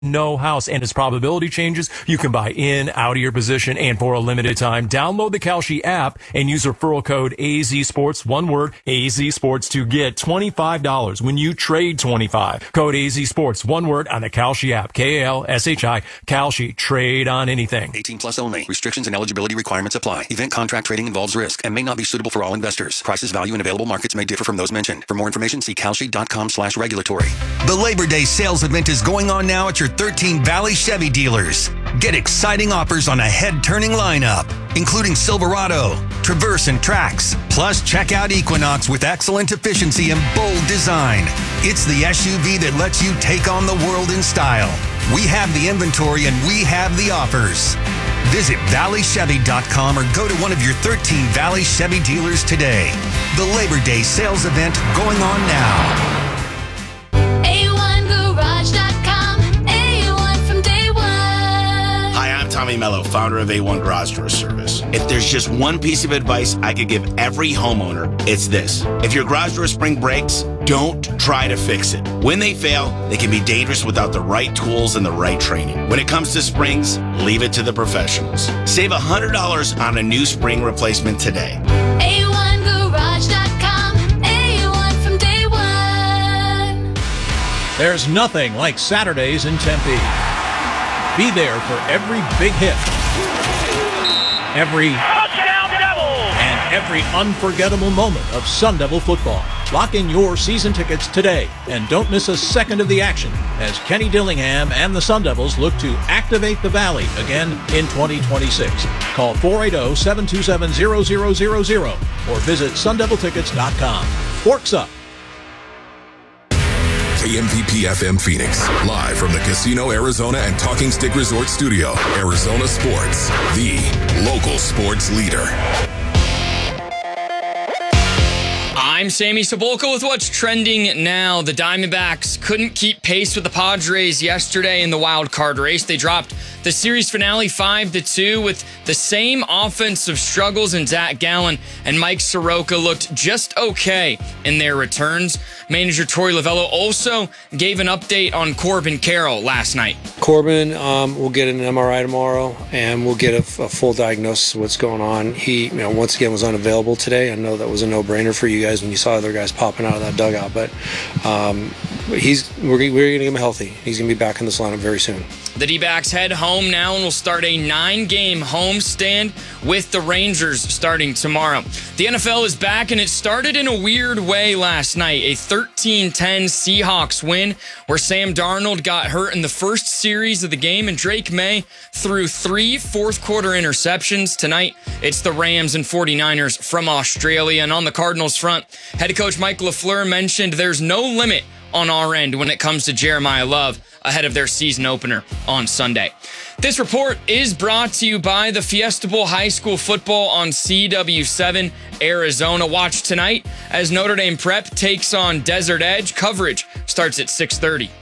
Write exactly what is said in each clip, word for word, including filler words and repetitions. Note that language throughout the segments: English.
no house. And as probability changes, you can buy in, out of your position, and for a limited time, download the Kalshi app and use referral code A Z Sports, one word, A Z Sports, to get twenty-five dollars when you trade twenty-five. Code A Z Sports, one word, on the Kalshi app. K A L S H I, Kalshi. Trade on anything. eighteen plus only. Restrictions and eligibility requirements apply. Event contract trading involves risk and may not be suitable for all investors. Prices, value, and available markets may differ from those mentioned. For more information, see kalshi.com slash regulatory. The Labor Day sales event is going on now at your thirteen Valley Chevy dealers. Get exciting offers on a head-turning lineup, including Silverado, Traverse, and Trax. Plus, check out Equinox with excellent efficiency and bold design. It's the S U V that lets you take on the world in style. We have the inventory and we have the offers. Visit valley chevy dot com or go to one of your thirteen Valley Chevy dealers today. The Labor Day sales event going on now. A one garage dot com, A one from day one. Hi, I'm Tommy Mello, founder of A one Garage Door Service. If there's just one piece of advice I could give every homeowner, it's this. If your garage door spring breaks, don't try to fix it. When they fail, they can be dangerous without the right tools and the right training. When it comes to springs, leave it to the professionals. Save one hundred dollars on a new spring replacement today. A one garage dot com, A one from day one. There's nothing like Saturdays in Tempe. Be there for every big hit, every touchdown Devils, and every unforgettable moment of Sun Devil football. Lock in your season tickets today and don't miss a second of the action as Kenny Dillingham and the Sun Devils look to activate the Valley again in twenty twenty-six. Call four eight zero, seven two seven, zero zero zero zero or visit sun devil tickets dot com. Forks up. K M P P F M Phoenix, live from the Casino Arizona and Talking Stick Resort Studio. Arizona Sports, the local sports leader. I'm Sammy Cebulka with what's trending now. The Diamondbacks couldn't keep pace with the Padres yesterday in the wild card race. They dropped the series finale five to two with the same offensive struggles, and Zach Gallen and Mike Soroka looked just okay in their returns. Manager Torey Lovello also gave an update on Corbin Carroll last night. Corbin um, will get an M R I tomorrow, and we'll get a, a full diagnosis of what's going on. He, you know, once again was unavailable today. I know that was a no-brainer for you guys when you saw other guys popping out of that dugout, but um, he's we're, we're going to get him healthy. He's going to be back in this lineup very soon. The D-backs head home now and will start a nine-game homestand with the Rangers starting tomorrow. The N F L is back, and it started in a weird way last night. A thirteen ten Seahawks win where Sam Darnold got hurt in the first series of the game, and Drake May threw three fourth-quarter interceptions. Tonight, it's the Rams and 49ers from Australia. And on the Cardinals front, head coach Mike LaFleur mentioned there's no limit on our end when it comes to Jeremiah Love ahead of their season opener on Sunday. This report is brought to you by the Fiesta Bowl High School football on C W seven Arizona. Watch tonight as Notre Dame Prep takes on Desert Edge. Coverage starts at six thirty.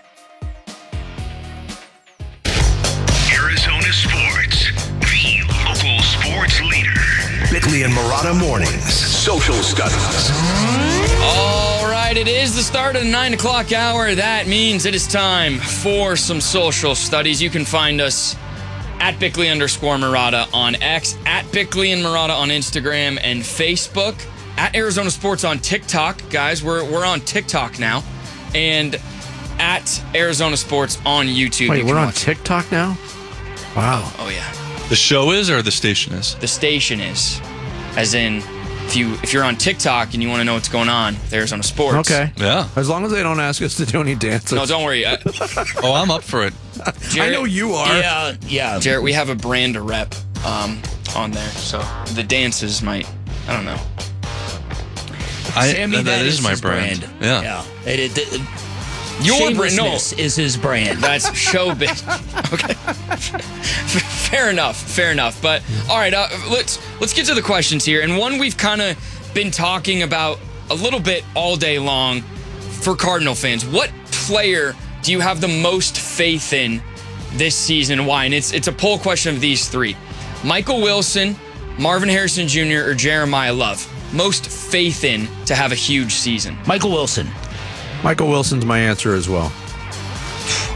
Arizona Sports, the local sports leader. Bickley and Marotta Mornings, Social Studies. All right, it is the start of the nine o'clock hour. That means it is time for some social studies. You can find us at Bickley underscore Marotta on X, at Bickley and Marotta on Instagram and Facebook, at Arizona Sports on TikTok. Guys, we're we're on TikTok now, and at Arizona Sports on YouTube. Wait, you we're on watch. TikTok now? Wow. Oh, yeah. The show is, or the station is? The station is, as in, if you if you're on TikTok and you want to know what's going on, there's Arizona Sports. Okay. Yeah. As long as they don't ask us to do any dances. No, don't worry. I, oh, I'm up for it. Jarrett, I know you are. Yeah, yeah. Jarrett, we have a brand to rep um, on there, so the dances might, I don't know. I, Sammy, that, that is, is my his brand. brand. Yeah. Yeah. It, it, it, Your brand, no. shamelessness is his brand. That's showbiz. Okay. Fair enough. Fair enough. But all right, uh, let's let's get to the questions here. And one we've kind of been talking about a little bit all day long for Cardinal fans. What player do you have the most faith in this season? Why? And it's it's a poll question of these three: Michael Wilson, Marvin Harrison Junior, or Jeremiah Love. Most faith in to have a huge season. Michael Wilson. Michael Wilson's my answer as well.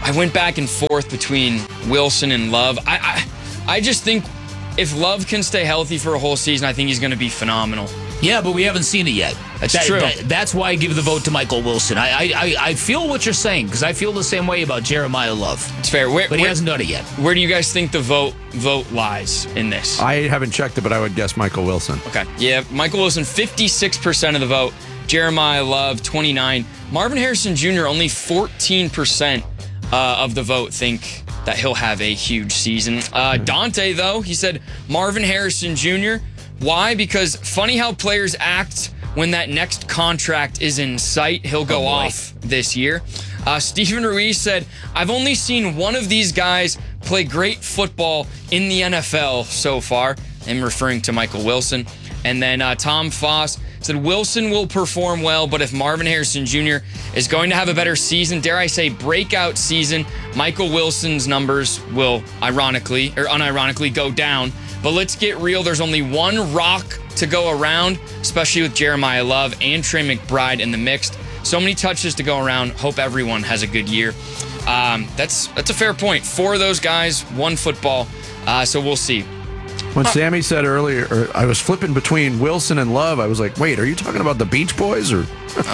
I went back and forth between Wilson and Love. I, I, I just think if Love can stay healthy for a whole season, I think he's going to be phenomenal. Yeah, but we haven't seen it yet. That's That- true. that- that's why I give the vote to Michael Wilson. I I, I, I feel what you're saying because I feel the same way about Jeremiah Love. It's fair. Where, But he where- hasn't done it yet. Where do you guys think the vote vote lies in this? I haven't checked it, but I would guess Michael Wilson. Okay. Yeah, Michael Wilson, fifty-six percent of the vote. Jeremiah Love, twenty-nine. Marvin Harrison Junior, only fourteen percent uh, of the vote think that he'll have a huge season. Uh, Dante, though, he said Marvin Harrison Junior Why? Because funny how players act when that next contract is in sight. He'll go Oh, boy. off this year. Uh, Steven Ruiz said, I've only seen one of these guys play great football in the N F L so far. I'm referring to Michael Wilson. And then uh, Tom Foss said, Wilson will perform well, but if Marvin Harrison Junior is going to have a better season, dare I say breakout season, Michael Wilson's numbers will ironically, or unironically, go down. But let's get real. There's only one rock to go around, especially with Jeremiah Love and Trey McBride in the mix. So many touches to go around. Hope everyone has a good year. Um, that's that's a fair point. Four of those guys, one football. Uh, so we'll see. When Sammy said earlier, or I was flipping between Wilson and Love, I was like, wait, are you talking about the Beach Boys? Or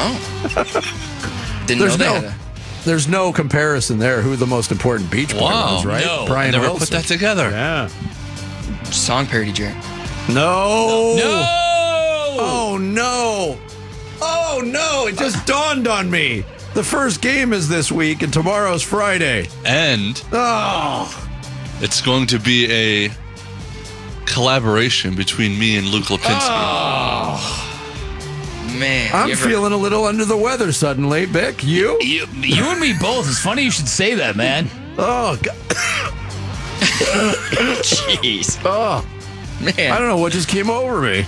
Oh. Didn't there's know they no, had a- there's no comparison there who the most important Beach Boy Wow. was, right? No. Brian I never Wilson. put that together. Yeah. Song parody, Jared. No. No! Oh, no. Oh, no. It just dawned on me. The first game is this week, and tomorrow's Friday. And Oh. it's going to be a collaboration between me and Luke Lipinski. Oh. Man. I'm you ever- feeling a little under the weather suddenly, Bick. You? You, you and me both. It's funny you should say that, man. Oh, God. Jeez. Oh. Man. I don't know what just came over me.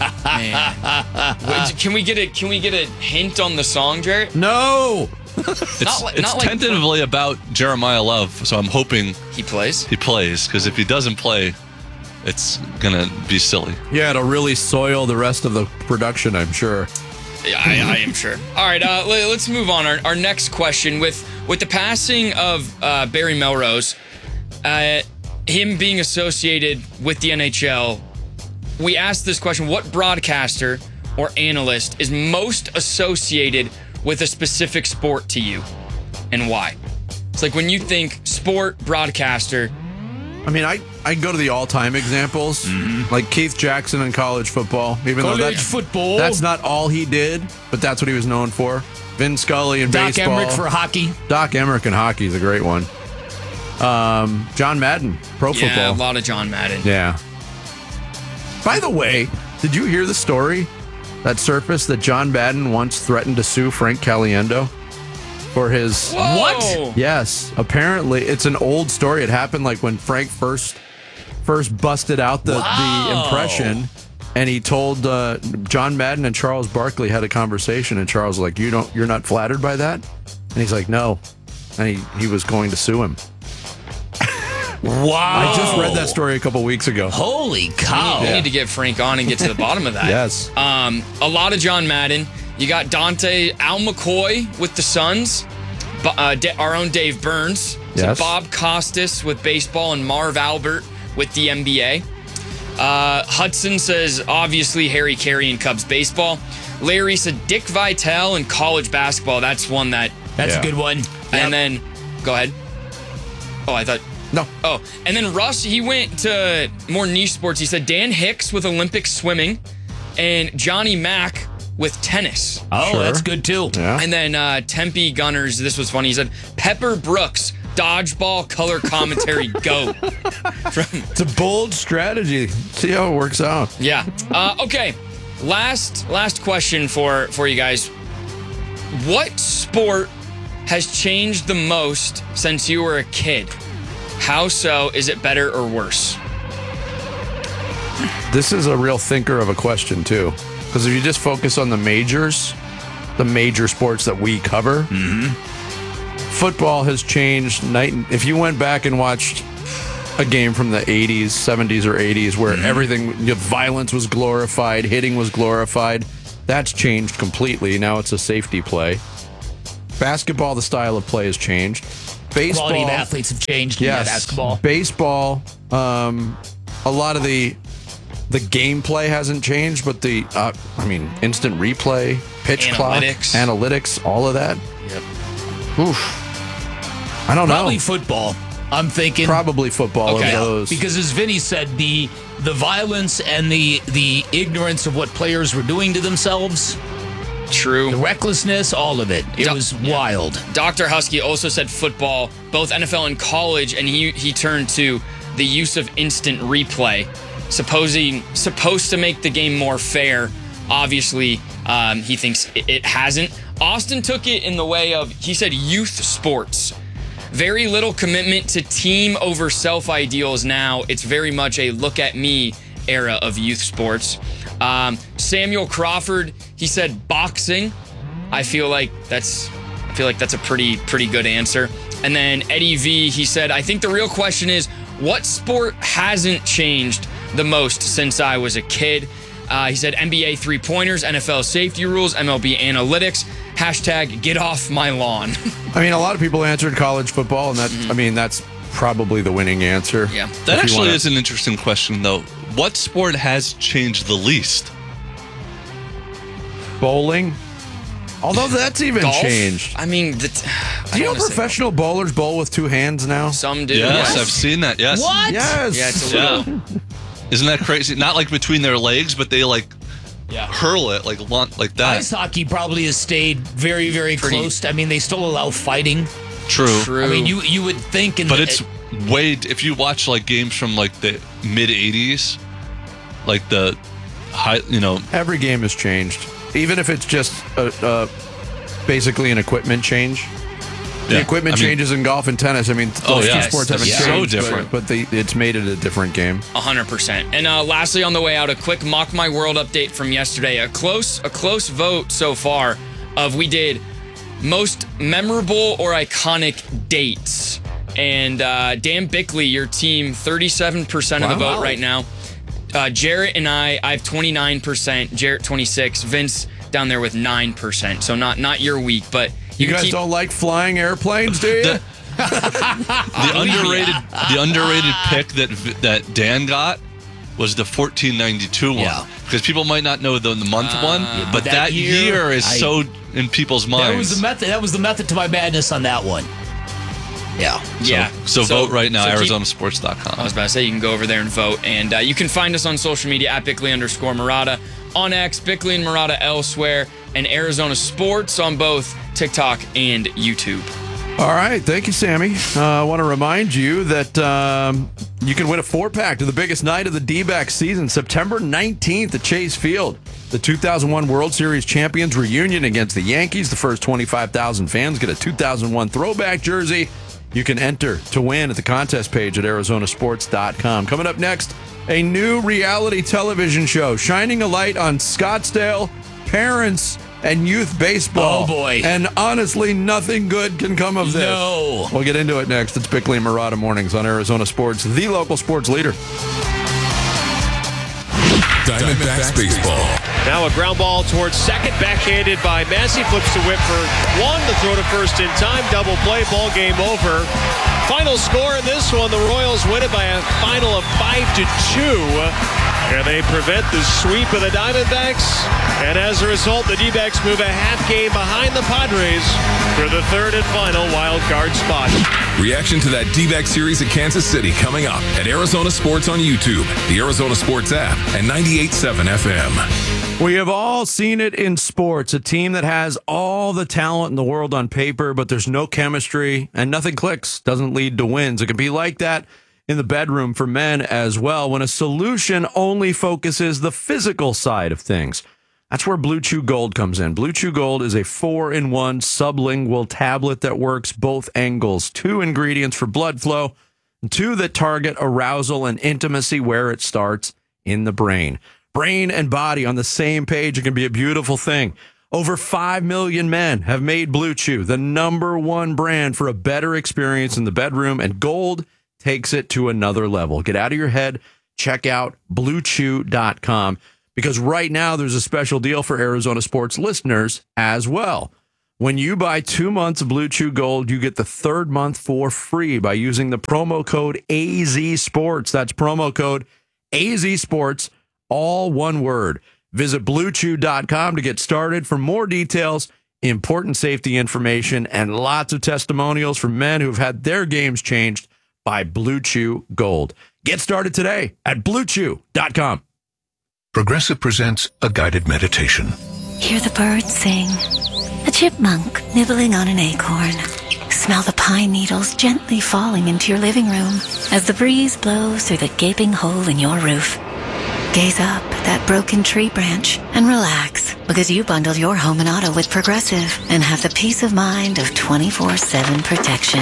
Man. Wait, Can we get a Can we get a hint on the song, Jared? No. It's, Not like- it's not like- tentatively about Jeremiah Love, so I'm hoping He plays. he plays, because if he doesn't play, it's going to be silly. Yeah, it'll really soil the rest of the production, I'm sure. Yeah, I, I am sure. All right, uh, let- let's move on. Our, our next question with with the passing of uh, Barry Melrose, uh, him being associated with the N H L, we asked this question: what broadcaster or analyst is most associated with a specific sport to you, and why? It's like when you think sport broadcaster. I mean, I, I go to the all-time examples, like Keith Jackson in college football. Even though College that's, football. that's not all he did, but that's what he was known for. Vin Scully in Doc baseball. Emmerich for hockey. Doc Emmerich in hockey is a great one. Um, John Madden, pro Yeah, football. a lot of John Madden. Yeah. By the way, did you hear the story that surfaced that John Madden once threatened to sue Frank Caliendo for his... Whoa. What? Yes, apparently it's an old story. It happened like when Frank first first busted out the, Wow. the impression, and he told uh, John Madden and Charles Barkley had a conversation, and Charles was like, "You don't, you're not flattered by that?" And he's like, "No," and he he was going to sue him. Wow. I just read that story a couple weeks ago. Holy cow. We need to get Frank on and get to the bottom of that. Yes. Um, a lot of John Madden. You got Dante Al McCoy with the Suns. B- uh, D- our own Dave Burns. Yes. Bob Costas with baseball and Marv Albert with the N B A. Uh, Hudson says, obviously, Harry Carey in Cubs baseball. Larry said Dick Vitale in college basketball. That's one that... That's Yeah. a good one. And then... Go ahead. Oh, I thought... No. Oh, and then Russ, he went to more niche sports. He said Dan Hicks with Olympic swimming and Johnny Mack with tennis. Oh, Sure. that's good too. Yeah. And then uh, Tempe Gunners, this was funny. He said Pepper Brooks, dodgeball color commentary goat. From, It's a bold strategy. See how it works out. yeah. Uh, okay. Last last question for for you guys. What sport has changed the most since you were a kid? How so? Is it better or worse? This is a real thinker of a question, too. Because if you just focus on the majors, the major sports that we cover, football has changed night. and- If you went back and watched a game from the eighties, seventies, or eighties where everything, you know, violence was glorified, hitting was glorified, that's changed completely. Now it's a safety play. Basketball, the style of play has changed. baseball. Quality of athletes have changed in Yes, basketball. Baseball. Um, a lot of the the gameplay hasn't changed, but the uh, I mean, instant replay, pitch clock, Analytics. analytics, all of that. Yep. Oof. I don't Probably know. football. I'm thinking Probably football Okay. of those. Because as Vinny said, the the violence and the the ignorance of what players were doing to themselves, True. the recklessness, all of it. It Do- was wild. Doctor Husky also said football, both N F L and college, and he he turned to the use of instant replay, supposing supposed to make the game more fair. Obviously, um, he thinks it, it hasn't. Austin took it in the way of, he said, youth sports. Very little commitment to team over self ideals now. It's very much a look at me era of youth sports. Um, Samuel Crawford, he said boxing. I feel like that's I feel like that's a pretty pretty good answer. And then Eddie V, he said, I think the real question is, what sport hasn't changed the most since I was a kid? Uh, he said N B A three-pointers, N F L safety rules, M L B analytics, hashtag get off my lawn. I mean, a lot of people answered college football, and that I mean, that's probably the winning answer. Yeah. That If you actually wanna- is an interesting question, though. What sport has changed the least? Bowling. Although that's even Golf? changed. I mean, the t- I Do you know don't wanna say professional bowlers bowl with two hands now? some do. Yes, Yes. I've seen that. Yes. What? Yes. Yeah, it's a little. Yeah. Isn't that crazy? Not like between their legs, but they like Yeah. hurl it like launch- like that. Ice hockey probably has stayed very, very Pretty- close. I mean, they still allow fighting. True. True. I mean, you you would think, in But the, it's way. If you watch like games from like the mid eighties, like the high, you know, Every game has changed, even if it's just a, uh, basically an equipment change. The Yeah, equipment I mean- changes in golf and tennis. I mean, those Oh, two yeah. sports haven't It's so changed, but- different. but, they, it's made it a different game. one hundred percent. And uh, lastly, on the way out, a quick Mock My World update from yesterday. A close, a close vote so far of we did most memorable or iconic dates. And uh, Dan Bickley, your team, thirty-seven percent of the Wow. vote right now. Uh, Jarrett and I, I have twenty-nine percent. Jarrett twenty-six. Vince down there with nine percent. So not not your week, but You, can guys keep- don't like flying airplanes, do you? The- the underrated the underrated pick that that Dan got was the fourteen ninety-two one. Yeah. Because people might not know the, the month one, but but that, that year, year, is I- so in people's minds. that was the method. That was the method to my madness on that one. Yeah. Yeah. So, vote right now, so keep- Arizona Sports dot com. I was about to say, you can go over there and vote. And uh, you can find us on social media at Bickley underscore Murata, on X, Bickley and Murata elsewhere, and Arizona Sports on both TikTok and YouTube. All right. Thank you, Sammy. Uh, I want to remind you that um, you can win a four-pack to the biggest night of the D-backs season, September nineteenth at Chase Field. The two thousand one World Series champions reunion against the Yankees. The first twenty-five thousand fans get a two thousand one throwback jersey. You can enter to win at the contest page at Arizona Sports dot com. Coming up next, a new reality television show shining a light on Scottsdale parents and youth baseball. Oh, boy. And honestly, nothing good can come of this. No. We'll get into it next. It's Bickley and Murata Mornings on Arizona Sports, the local sports leader. Diamondbacks baseball. Now a ground ball towards second, backhanded by Massey, flips to Whit for one, the throw to first in time, double play, ball game over. Final score in this one, the Royals win it by a final of five to two, and they prevent the sweep of the Diamondbacks, and as a result, the D-backs move a half game behind the Padres for the third and final wild card spot. Reaction to that D-back series at Kansas City coming up at Arizona Sports on YouTube, the Arizona Sports app, and ninety-eight point seven F M. We have all seen it in sports. A team that has all the talent in the world on paper, but there's no chemistry and nothing clicks, doesn't lead to wins. It can be like that in the bedroom for men as well, when a solution only focuses the physical side of things. That's where Blue Chew Gold comes in. Blue Chew Gold is a four-in-one sublingual tablet that works both angles. Two ingredients for blood flow, and two that target arousal and intimacy where it starts, in the brain. Brain and body on the same page, it can be a beautiful thing. Over five million men have made Blue Chew the number one brand for a better experience in the bedroom, and Gold takes it to another level. Get out of your head. Check out blue chew dot com, because right now there's a special deal for Arizona Sports listeners as well. When you buy two months of Blue Chew Gold, you get the third month for free by using the promo code A Z Sports. That's promo code A Z Sports, all one word. Visit blue chew dot com to get started. For more details, important safety information, and lots of testimonials from men who've had their games changed by Blue Chew Gold. Get started today at blue chew dot com. Progressive presents a guided meditation. Hear the birds sing. A chipmunk nibbling on an acorn. Smell the pine needles gently falling into your living room as the breeze blows through the gaping hole in your roof. Gaze up at that broken tree branch and relax, because you bundled your home and auto with Progressive and have the peace of mind of twenty-four seven protection.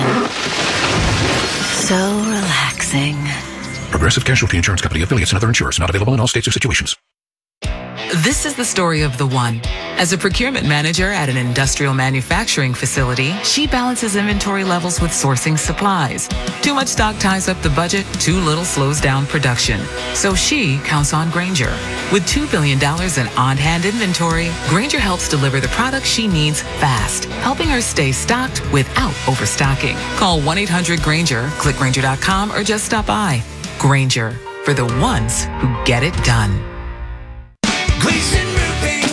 So relaxing. Progressive Casualty Insurance Company, affiliates, and other insurers. Not available in all states or situations. This is the story of the one. As a procurement manager at an industrial manufacturing facility, she balances inventory levels with sourcing supplies. Too much stock ties up the budget, too little slows down production. So she counts on Grainger. With two billion dollars in on-hand inventory, Grainger helps deliver the products she needs fast, helping her stay stocked without overstocking. Call one eight hundred Grainger, click Grainger dot com, or just stop by. Grainger, for the ones who get it done. Gleason Roofing.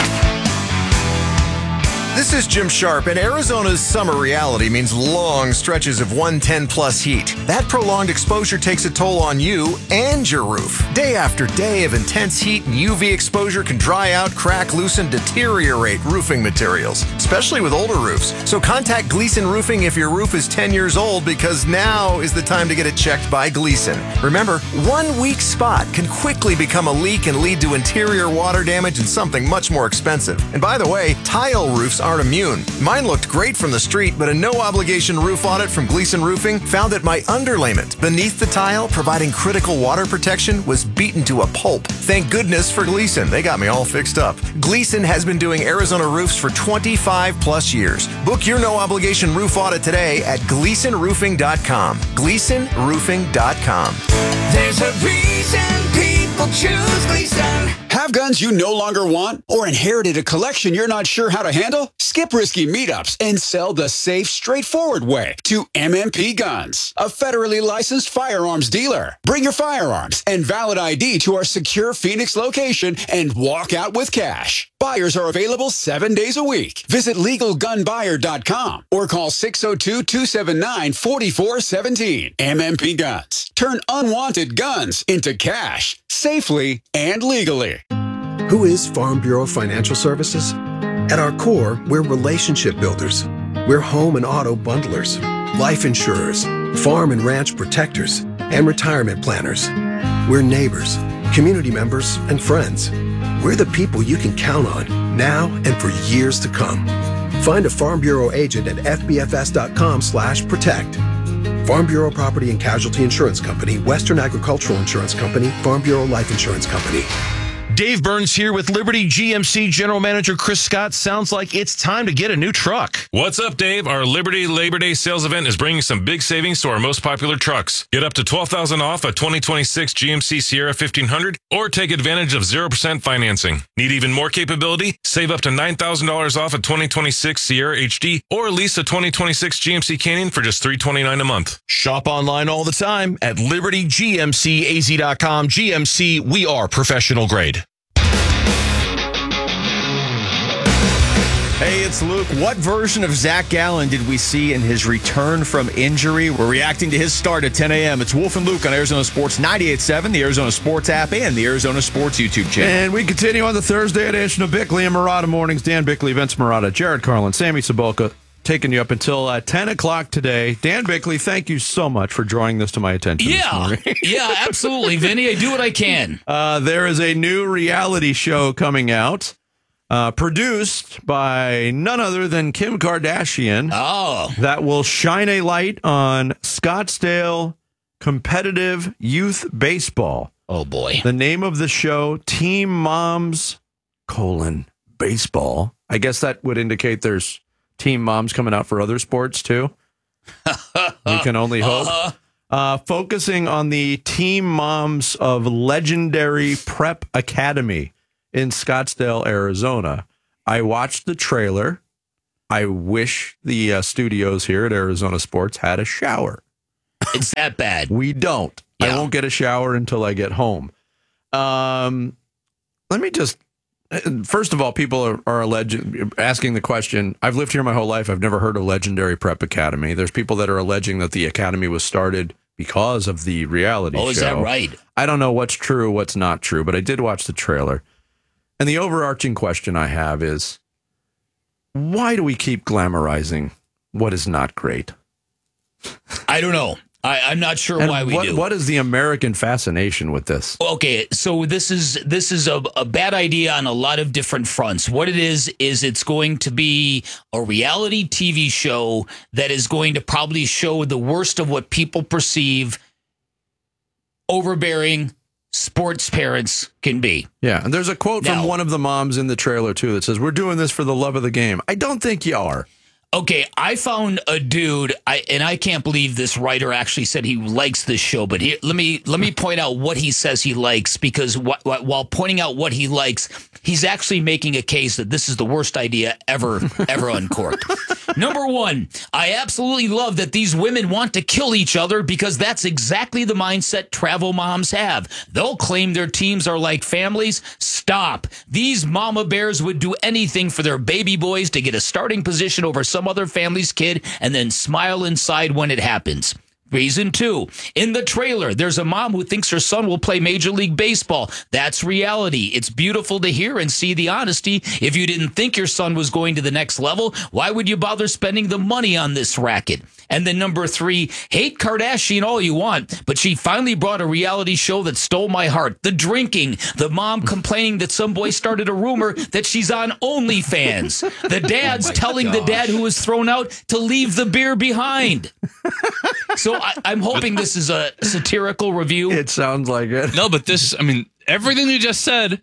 This is Jim Sharp, and Arizona's summer reality means long stretches of one ten plus heat. That prolonged exposure takes a toll on you and your roof. Day after day of intense heat and U V exposure can dry out, crack, loosen, deteriorate roofing materials, especially with older roofs. So contact Gleason Roofing if your roof is ten years old, because now is the time to get it checked by Gleason. Remember, one weak spot can quickly become a leak and lead to interior water damage and something much more expensive. And by the way, tile roofs aren't immune. Mine looked great from the street, but a no-obligation roof audit from Gleason Roofing found that my underlayment beneath the tile, providing critical water protection, was beaten to a pulp. Thank goodness for Gleason. They got me all fixed up. Gleason has been doing Arizona roofs for twenty-five plus years. Book your no-obligation roof audit today at gleason roofing dot com. gleason roofing dot com. There's a reason people choose Gleason. Have guns you no longer want, or inherited a collection you're not sure how to handle? Skip risky meetups and sell the safe, straightforward way to M M P Guns, a federally licensed firearms dealer. Bring your firearms and valid I D to our secure Phoenix location and walk out with cash. Buyers are available seven days a week. Visit legal gun buyer dot com or call six oh two, two seven nine, four four one seven. M M P Guns. Turn unwanted guns into cash, safely and legally. Who is Farm Bureau Financial Services? At our core, we're relationship builders. We're home and auto bundlers, life insurers, farm and ranch protectors, and retirement planners. We're neighbors, community members, and friends. We're the people you can count on now and for years to come. Find a Farm Bureau agent at f b f s dot com slash protect. Farm Bureau Property and Casualty Insurance Company, Western Agricultural Insurance Company, Farm Bureau Life Insurance Company. Dave Burns here with Liberty G M C General Manager Chris Scott. Sounds like it's time to get a new truck. What's up, Dave? Our Liberty Labor Day sales event is bringing some big savings to our most popular trucks. Get up to twelve thousand dollars off a twenty twenty-six G M C Sierra fifteen hundred or take advantage of zero percent financing. Need even more capability? Save up to nine thousand dollars off a twenty twenty-six Sierra H D or lease a twenty twenty-six G M C Canyon for just three hundred twenty-nine dollars a month. Shop online all the time at liberty g m c a z dot com. G M C, we are professional grade. Hey, it's Luke. What version of Zach Gallen did we see in his return from injury? We're reacting to his start at ten a.m. It's Wolf and Luke on Arizona Sports ninety-eight point seven, the Arizona Sports app, and the Arizona Sports YouTube channel. And we continue on the Thursday edition of Bickley and Murata Mornings. Dan Bickley, Vince Murata, Jared Carlin, Sammy Sabolka, taking you up until uh, ten o'clock today. Dan Bickley, thank you so much for drawing this to my attention this Yeah, morning. yeah, absolutely, Vinny. I do what I can. Uh, there is a new reality show coming out. Uh, produced by none other than Kim Kardashian. Oh. That will shine a light on Scottsdale competitive youth baseball. Oh, boy. The name of the show, Team Moms, colon, baseball. I guess that would indicate there's Team Moms coming out for other sports, too. We can only hope. Uh-huh. Uh, focusing on the Team Moms of legendary Prep Academy in Scottsdale, Arizona. I watched the trailer. I wish the uh, studios here at Arizona Sports had a shower. It's that bad. We don't. Yeah. I won't get a shower until I get home. Um, let me just, first of all, people are, are alleging, asking the question. I've lived here my whole life. I've never heard of Legendary Prep Academy. There's people that are alleging that the academy was started because of the reality show. Oh, is that right? I don't know what's true, what's not true, but I did watch the trailer. And the overarching question I have is, why do we keep glamorizing what is not great? I don't know. I, I'm not sure And why we what, do. What is the American fascination with this? Okay, so this is this is a, a bad idea on a lot of different fronts. What it is is it's going to be a reality T V show that is going to probably show the worst of what people perceive overbearing sports parents can be. Yeah, and there's a quote Now- from one of the moms in the trailer, too, that says, we're doing this for the love of the game. I don't think you are. Okay, I found a dude, I, and I can't believe this writer actually said he likes this show. But here, let me let me point out what he says he likes, because wh- wh- while pointing out what he likes, he's actually making a case that this is the worst idea ever ever uncorked. Number one, I absolutely love that these women want to kill each other, because that's exactly the mindset travel moms have. They'll claim their teams are like families. Stop. These mama bears would do anything for their baby boys to get a starting position over some other family's kid and then smile inside when it happens. Reason two, in the trailer, there's a mom who thinks her son will play Major League Baseball. That's reality. It's beautiful to hear and see the honesty. If you didn't think your son was going to the next level, why would you bother spending the money on this racket? And then number three, hate Kardashian all you want, but she finally brought a reality show that stole my heart. The drinking, the mom complaining that some boy started a rumor that she's on OnlyFans. The dad's Oh telling the dad who was thrown out to leave the beer behind. So I, I'm hoping this is a satirical review. It sounds like it. No, but this, I mean, everything you just said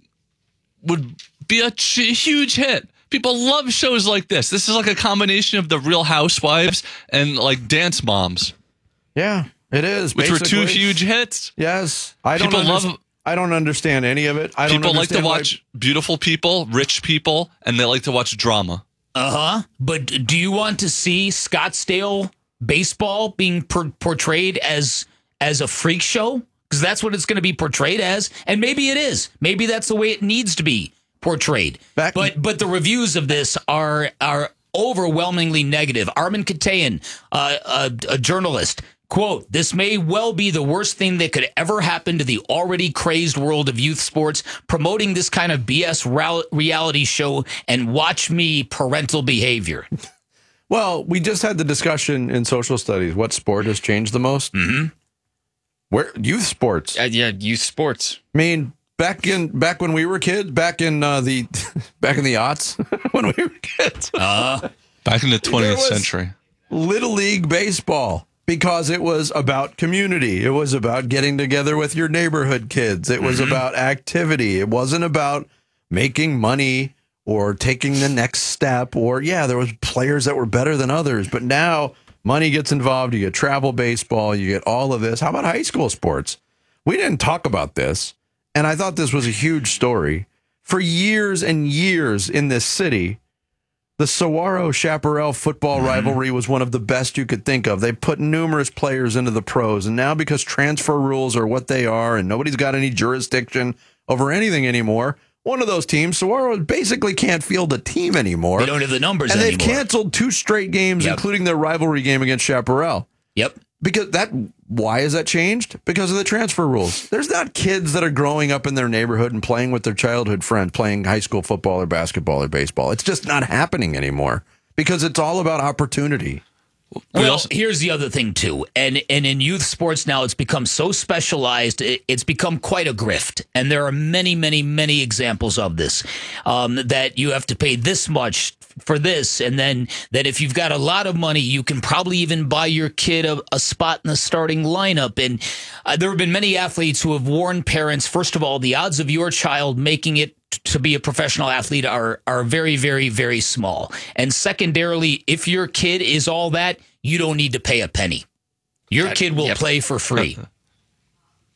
would be a ch- huge hit. People love shows like this. This is like a combination of the Real Housewives and like Dance Moms. Yeah, it is. Which were two basically. huge hits. Yes. I don't People underst- love I don't understand any of it. I don't People like to understand why- watch beautiful people, rich people, and they like to watch drama. Uh-huh. But do you want to see Scottsdale baseball being per- portrayed as as a freak show? Because that's what it's going to be portrayed as. And maybe it is. Maybe that's the way it needs to be portrayed. But but the reviews of this are are overwhelmingly negative. Armin Katayan, uh, a, a journalist, quote, "This may well be the worst thing that could ever happen to the already crazed world of youth sports, promoting this kind of B S ral- reality show, and watch me parental behavior." Well, we just had the discussion in social studies. What sport has changed the most? Mm-hmm. Where youth sports? Uh, yeah, youth sports. I mean, back in back when we were kids, back in uh, the back in the aughts when we were kids, uh, back in the twentieth there was century, Little League baseball, because it was about community. It was about getting together with your neighborhood kids. It was Mm-hmm. about activity. It wasn't about making money or taking the next step. Or yeah, there was players that were better than others, but now money gets involved. You get travel baseball. You get all of this. How about high school sports? We didn't talk about this, and I thought this was a huge story. For years and years in this city, the Saguaro-Chaparral football rivalry was one of the best you could think of. They put numerous players into the pros, and now because transfer rules are what they are and nobody's got any jurisdiction over anything anymore, one of those teams, Saguaro, basically can't field a team anymore. They don't have the numbers and anymore. they've canceled two straight games, Yep. including their rivalry game against Chaparral. Yep. Because that, why has that changed? Because of the transfer rules. There's not kids that are growing up in their neighborhood and playing with their childhood friends, playing high school football or basketball or baseball. It's just not happening anymore because it's all about opportunity. Well, here's the other thing too, and and in youth sports now, it's become so specialized. It, it's become quite a grift, and there are many, many, many examples of this. Um, that you have to pay this much for this, and then that if you've got a lot of money, you can probably even buy your kid a, a spot in the starting lineup. And uh, there have been many athletes who have warned parents. First of all, the odds of your child making it to be a professional athlete are are very, very, very small. And secondarily, if your kid is all that, you don't need to pay a penny. Your kid will yep. play for free.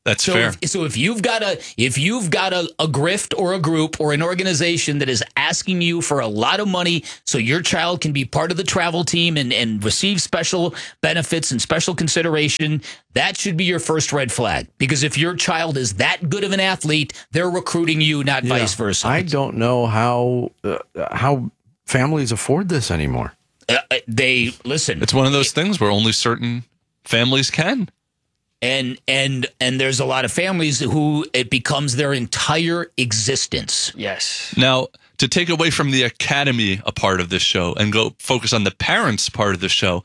That's so fair. If, so if you've got a if you've got a, a grift or a group or an organization that is asking you for a lot of money so your child can be part of the travel team and, and receive special benefits and special consideration, that should be your first red flag. Because if your child is that good of an athlete, they're recruiting you, not Yeah. vice versa. I don't know how uh, how families afford this anymore. Uh, they listen. It's one of those things where only certain families can. And and and there's a lot of families who it becomes their entire existence. Yes. Now, to take away from the academy a part of this show and go focus on the parents part of the show,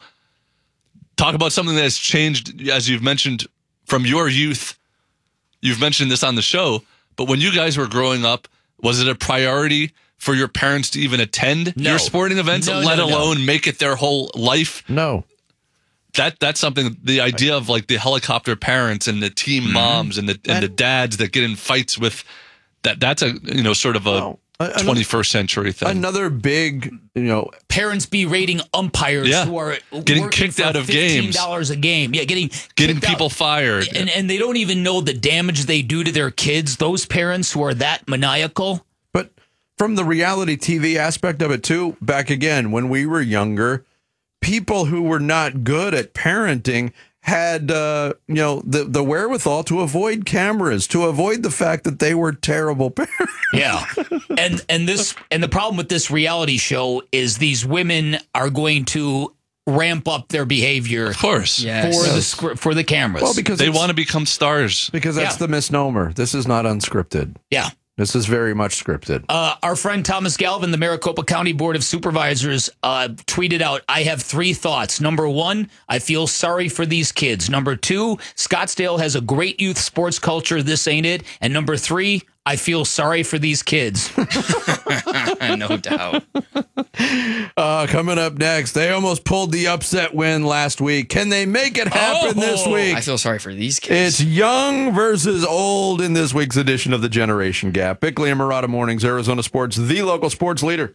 talk about something that has changed, as you've mentioned, from your youth. You've mentioned this on the show, but when you guys were growing up, was it a priority for your parents to even attend No. your sporting events, No, let no, no. alone make it their whole life? No. That that's something. The idea of like the helicopter parents and the team Mm-hmm. moms and the and the dads that get in fights with that. That's a you know sort of a twenty-first century thing. Another big, you know, parents berating umpires Yeah. who are Getting working kicked for out of fifteen games. dollars a game. Yeah, getting Getting kicked out. people fired. and and they don't even know the damage they do to their kids. Those parents who are that maniacal. But from the reality T V aspect of it too, back again when we were younger, people who were not good at parenting had uh, you know the the wherewithal to avoid cameras, to avoid the fact that they were terrible parents. Yeah. and and this and the problem with this reality show is these women are going to ramp up their behavior, Of course. for Yes. the scr- for the cameras. Well, because they it's- want to become stars. Because that's Yeah. the misnomer. This is not unscripted. Yeah. This is very much scripted. Uh, our friend Thomas Galvin, the Maricopa County Board of Supervisors, uh, tweeted out, I have three thoughts. Number one, I feel sorry for these kids. Number two, Scottsdale has a great youth sports culture. This ain't it. And number three, I feel sorry for these kids. No doubt. Uh, coming up next, they almost pulled the upset win last week. Can they make it happen this week? I feel sorry for these kids. It's young versus old in this week's edition of the Generation Gap. Bickley and Murata Mornings, Arizona Sports, the local sports leader.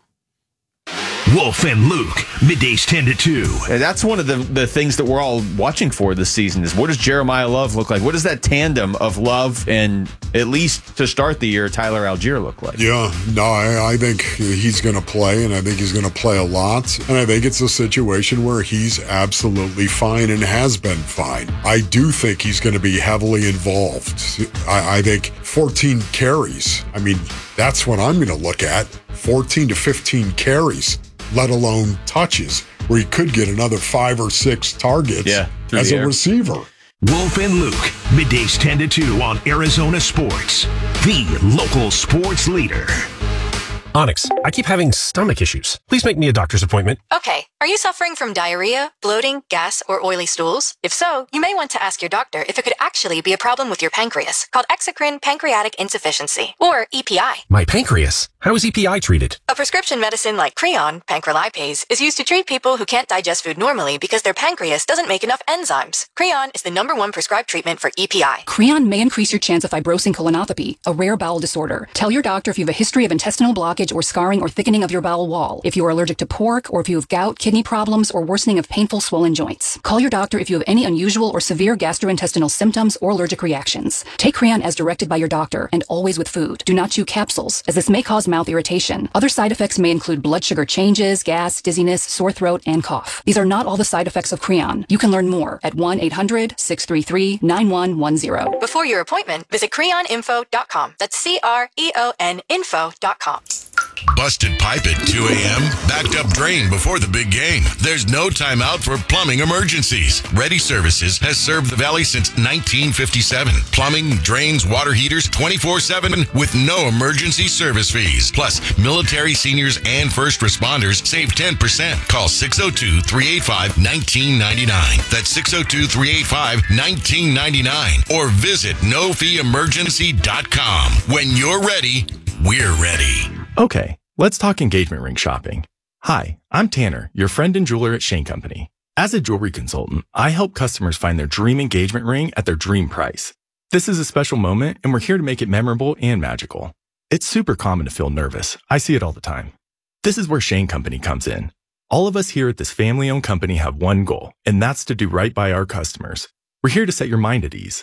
Wolf and Luke, middays ten to two. And that's one of the, the things that we're all watching for this season is what does Jeremiah Love look like? What does that tandem of Love and, at least to start the year, Tyler Algier look like? Yeah, no, I, I think he's going to play, and I think he's going to play a lot. And I think it's a situation where he's absolutely fine and has been fine. I do think he's going to be heavily involved. I, I think fourteen carries. I mean, that's what I'm going to look at. fourteen to fifteen carries, let alone touches, where he could get another five or six targets Yeah, through as the a air. receiver. Wolf and Luke, middays ten to two on Arizona Sports, the local sports leader. Onyx, I keep having stomach issues. Please make me a doctor's appointment. Okay, are you suffering from diarrhea, bloating, gas, or oily stools? If so, you may want to ask your doctor if it could actually be a problem with your pancreas, called exocrine pancreatic insufficiency, or E P I. My pancreas. How is E P I treated? A prescription medicine like Creon, pancrelipase, is used to treat people who can't digest food normally because their pancreas doesn't make enough enzymes. Creon is the number one prescribed treatment for E P I. Creon may increase your chance of fibrosing colonopathy, a rare bowel disorder. Tell your doctor if you have a history of intestinal blockage or scarring or thickening of your bowel wall, if you are allergic to pork, or if you have gout, kidney problems, or worsening of painful swollen joints. Call your doctor if you have any unusual or severe gastrointestinal symptoms or allergic reactions. Take Creon as directed by your doctor and always with food. Do not chew capsules, as this may cause mouth irritation. Other side effects may include blood sugar changes, gas, dizziness, sore throat, and cough. These are not all the side effects of Creon. You can learn more at one eight hundred, six three three, nine one one zero. Before your appointment, visit creon info dot com. That's C R E O N info dot com. Busted pipe at two a.m., backed up drain before the big game. There's no timeout for plumbing emergencies. Ready Services has served the Valley since nineteen fifty-seven. Plumbing, drains, water heaters, twenty-four seven with no emergency service fees. Plus, military, seniors, and first responders save ten percent. Call six oh two, three eight five, one nine nine nine. That's six oh two, three eight five, one nine nine nine. Or visit no fee emergency dot com. When you're ready, we're ready. Okay, let's talk engagement ring shopping. Hi, I'm Tanner, your friend and jeweler at Shane Company. As a jewelry consultant, I help customers find their dream engagement ring at their dream price. This is a special moment, and we're here to make it memorable and magical. It's super common to feel nervous. I see it all the time. This is where Shane Company comes in. All of us here at this family-owned company have one goal, and that's to do right by our customers. We're here to set your mind at ease.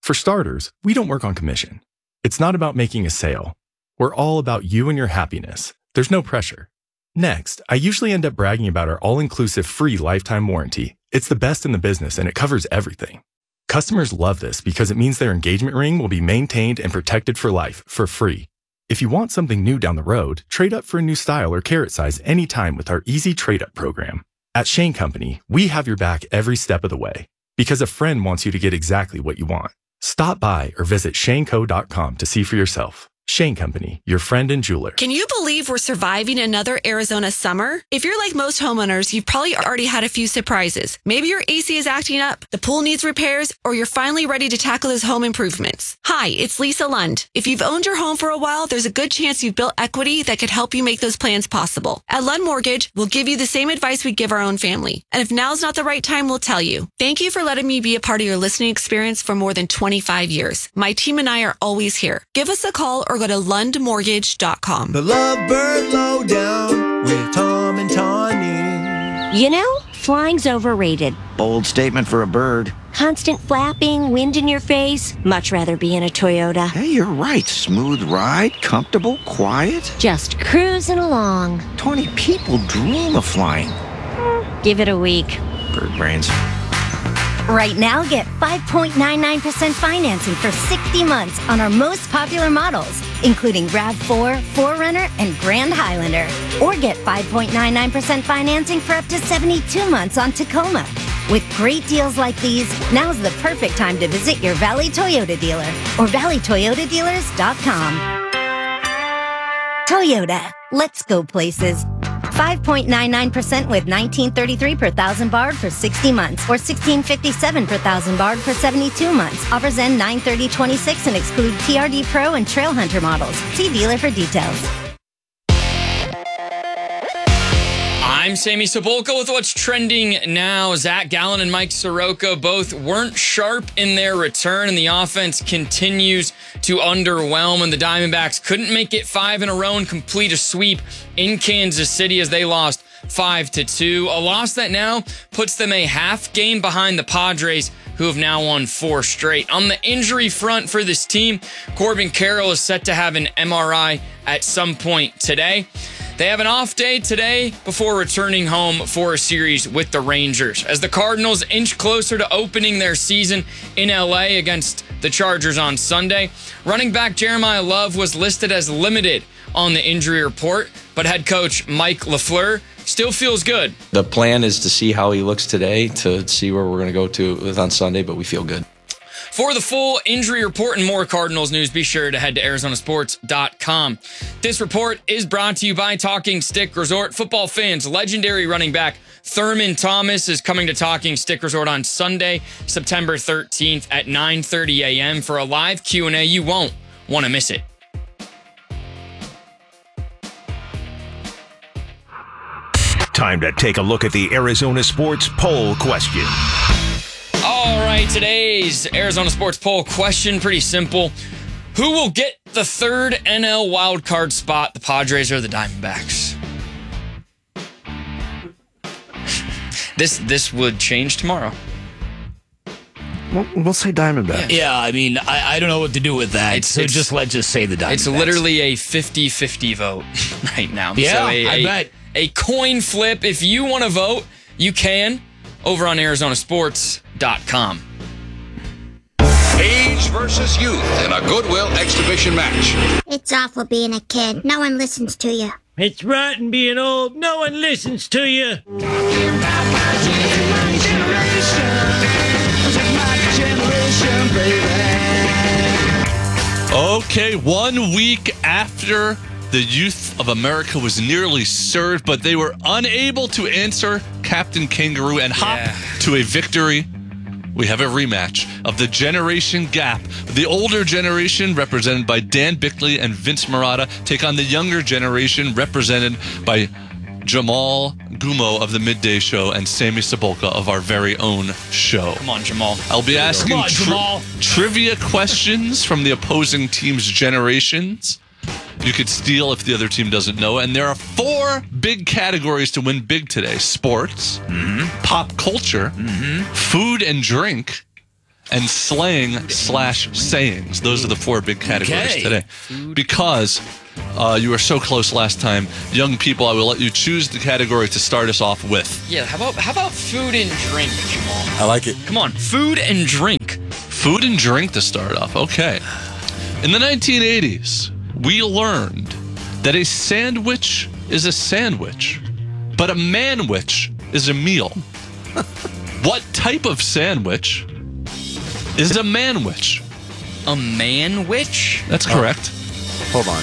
For starters, we don't work on commission. It's not about making a sale. We're all about you and your happiness. There's no pressure. Next, I usually end up bragging about our all-inclusive free lifetime warranty. It's the best in the business and it covers everything. Customers love this because it means their engagement ring will be maintained and protected for life, for free. If you want something new down the road, trade up for a new style or carrot size anytime with our easy trade-up program. At Shane Company, we have your back every step of the way because a friend wants you to get exactly what you want. Stop by or visit shane co dot com to see for yourself. Shane Company, your friend and jeweler. Can you believe we're surviving another Arizona summer? If you're like most homeowners, you've probably already had a few surprises. Maybe your A C is acting up, the pool needs repairs, or you're finally ready to tackle those home improvements. Hi, it's Lisa Lund. If you've owned your home for a while, there's a good chance you've built equity that could help you make those plans possible. At Lund Mortgage, we'll give you the same advice we give our own family. And if now's not the right time, we'll tell you. Thank you for letting me be a part of your listening experience for more than twenty-five years. My team and I are always here. Give us a call or go to lund mortgage dot com. The Lovebird Lowdown with Tom and Tawny. You know, flying's overrated. Bold statement for a bird. Constant flapping, wind in your face. Much rather be in a Toyota. Hey, you're right. Smooth ride, comfortable, quiet. Just cruising along. twenty people dream of flying. Give it a week. Bird brains. Right now, get five point nine nine percent financing for sixty months on our most popular models, including RAV four, four runner, and Grand Highlander. Or get five point nine nine percent financing for up to seventy-two months on Tacoma. With great deals like these, now's the perfect time to visit your Valley Toyota dealer or valley toyota dealers dot com. Toyota, let's go places. five point nine nine percent with nineteen thirty-three per thousand barred for sixty months or sixteen fifty-seven per thousand barred for seventy-two months. Offers end nine thirty twenty-six and exclude T R D Pro and Trail Hunter models. See dealer for details. I'm Sammy Cebulka with what's trending now. Zach Gallen and Mike Soroka both weren't sharp in their return, and the offense continues to underwhelm, and the Diamondbacks couldn't make it five in a row and complete a sweep in Kansas City as they lost five to two. A loss that now puts them a half game behind the Padres, who have now won four straight. On the injury front for this team, Corbin Carroll is set to have an M R I at some point today. They have an off day today before returning home for a series with the Rangers, as the Cardinals inch closer to opening their season in L A against the Chargers on Sunday. Running back Jeremiah Love was listed as limited on the injury report, but head coach Mike LaFleur still feels good. The plan is to see how he looks today, to see where we're going to go to with on Sunday, but we feel good. For the full injury report and more Cardinals news, be sure to head to arizona sports dot com. This report is brought to you by Talking Stick Resort. Football fans, legendary running back Thurman Thomas is coming to Talking Stick Resort on Sunday, September thirteenth at nine thirty a.m. for a live Q and A. You won't want to miss it. Time to take a look at the Arizona Sports Poll question. All right, today's Arizona Sports Poll question, pretty simple. Who will get the third N L wildcard spot, the Padres or the Diamondbacks? This this would change tomorrow. We'll, we'll say Diamondbacks. Yeah, I mean, I, I don't know what to do with that. It's, so it's, just let's just say the Diamondbacks. It's literally a fifty-fifty vote right now. Yeah, so a, I a, bet. A coin flip. If you want to vote, you can over on arizona sports dot com. Age versus youth in a Goodwill exhibition match. It's awful being a kid. No one listens to you. It's rotten being old. No one listens to you. Okay, one week after the youth of America was nearly served, but they were unable to answer Captain Kangaroo and hop Yeah. to a victory. We have a rematch of the generation gap. The older generation, represented by Dan Bickley and Vince Marotta, take on the younger generation, represented by Jamal Gumo of the Midday Show and Sammy Cebulka of our very own show. Come on, Jamal. I'll be asking Come on, tri- Jamal. trivia questions from the opposing team's generations. You could steal if the other team doesn't know. And there are four big categories to win big today. Sports, Mm-hmm. pop culture, Mm-hmm. food and drink, and slang slash sayings. Those are the four big categories Okay. today. Because uh, you were so close last time, young people, I will let you choose the category to start us off with. Yeah, how about how about food and drink, Jamal? I like it. Come on, food and drink. Food and drink to start off. Okay. In the nineteen eighties, we learned that a sandwich is a sandwich, but a manwich is a meal. What type of sandwich is a manwich? A manwich? That's correct. Oh, hold on.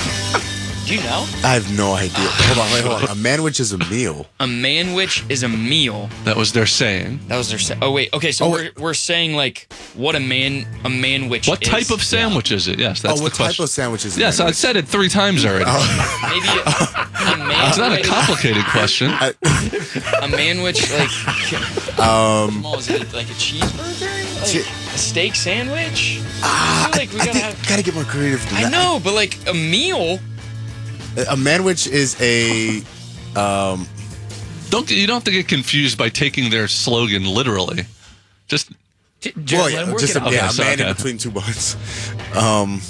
Do you know? I have no idea. Hold on, wait, hold on. A manwich is a meal. A manwich is a meal. That was their saying. That was their say. Oh wait, okay. So Oh, we're we're saying like what a man a manwich. What is. type of sandwich is it? Yes, that's oh, what the question. type of sandwich is a Yes, I manwich? said it three times already. Maybe a, a manwich. It's not a complicated question. A manwich like. Um, Jamal, is it like a cheeseburger? Like Che- a steak sandwich? Ah, I feel like we I gotta think have. gotta get more creative. than I that. know, but like a meal. A manwich is a. Um, Don't you don't have to get confused by taking their slogan literally. Just well, yeah, just a, Okay, yeah, a so, man okay. in between two buns. Um,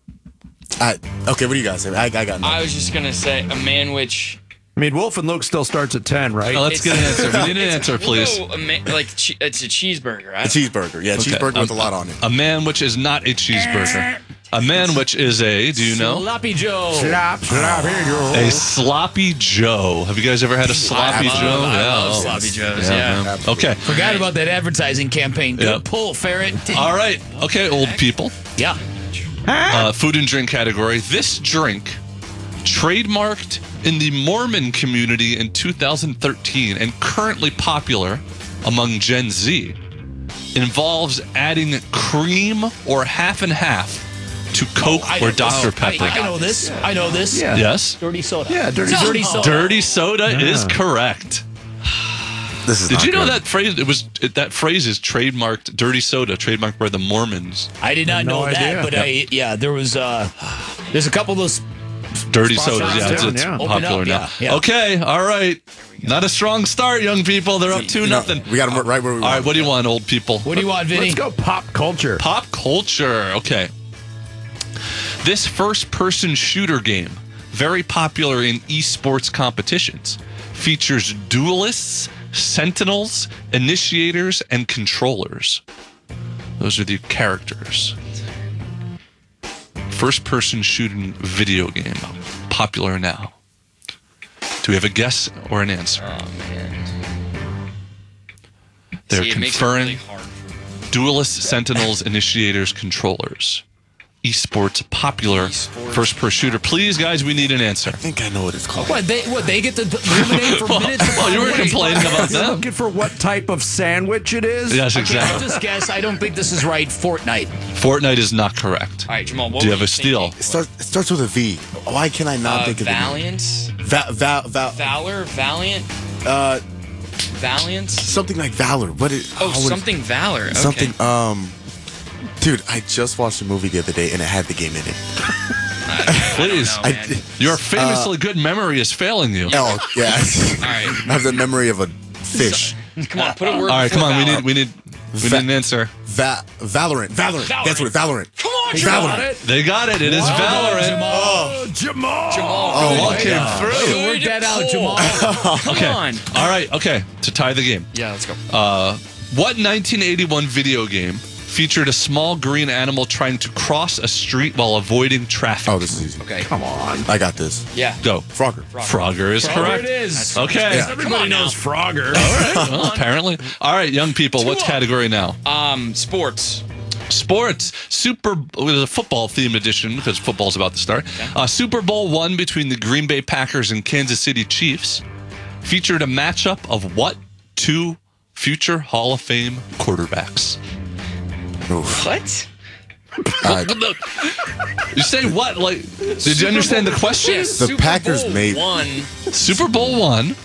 I, okay, what do you guys say? I, I got nothing. I was just gonna say a manwich. I mean, Wolf and Luke still starts at ten, right? Oh, let's get an answer. We need an It's- answer, we'll please. go a ma- like che- it's a cheeseburger. I A cheeseburger. Yeah, Okay, cheeseburger with a um, lot on it. A manwich is not a cheeseburger. A manwich is a, do you know? Sloppy Joe. Slop, sloppy Joe. A sloppy Joe. Have you guys ever had a sloppy I love- Joe? I love oh. sloppy joes. Yeah. Okay. Forgot about that advertising campaign. Good Yep. pull, Ferret. All right. Okay, old people. Yeah. Uh, food and drink category. This drink, trademarked in the Mormon community in two thousand thirteen and currently popular among Gen Z, involves adding cream or half and half to Coke I or know- Doctor I, Pepper. I know this. I know this. Yeah. Yes? Dirty soda. Yeah, dirty, Dirty soda. Dirty soda Yeah. is correct. This is Did not you know good. that phrase? It was it, that phrase is trademarked. Dirty soda, trademarked by the Mormons. I did not No know that, idea. but I yeah, there was uh, there's a couple of those. Dirty Sponsors sodas, yeah, it's, down, it's yeah. Open popular up, now. yeah, yeah. Okay, all right. Not a strong start, young people. They're up two You know, nothing. we got them right where we All want. right, what do you want, old people? What do you want, Vinny? Let's go pop culture. Pop culture. Okay. This first-person shooter game, very popular in esports competitions, features duelists, sentinels, initiators, and controllers. Those are the characters. First-person shooting video game, popular now. Do we have a guess or an answer? Oh man. They're See, it makes it conferring really hard for me. duelists, sentinels, initiators, controllers. Esports popular first-person shooter. Please, guys, we need an answer. I think I know what it's called. What they what they get to eliminate for Well, minutes? well, you were upon minutes? complaining about You're them. looking for what type of sandwich it is? Yes, Okay, I'll exactly. just guess. I don't think this is right. Fortnite. Fortnite is not correct. All right, Jamal. What Do you were have a steal? It starts, it starts with a V. Why can I not Uh, think of the name? Valiant, Va- va- va- Valor, Valiant, uh, Valiant. something like Valor. What is? Oh, how would- something Valor. Okay. Something. Um, dude, I just watched a movie the other day and it had the game in it. Please. I don't know, man. Your famously good memory is failing you. Oh, yeah. All right. I have the memory of a fish. Come on, put a word. All right, before come on. We Valor. need we need we Va- need an answer. Va- Valorant. Valorant. That's what it. Valorant. Come on, Valorant. Jamal. They got it. It is Valorant. Oh, Jamal. Jamal. Oh, All my came God. through. Work that out, pull. Jamal. Come Okay. on. All right. Okay. To tie the game. Yeah, let's go. Uh, what nineteen eighty-one video game featured a small green animal trying to cross a street while avoiding traffic? Oh, this is easy. Okay. Come on. I got this. Yeah. Go. Frogger. Frogger is Frogger correct. it is. Okay. Yeah. Everybody knows Frogger. All right. Well, apparently. All right, young people. What up. category now? Um, sports. Sports. Super. It was a football themed edition because football's about to start. Uh, Super Bowl one between the Green Bay Packers and Kansas City Chiefs featured a matchup of what two future Hall of Fame quarterbacks? Oof. What? Uh, You say what? Like, did you understand the question? Yes, The Super Packers Bowl made- one. Super Bowl one.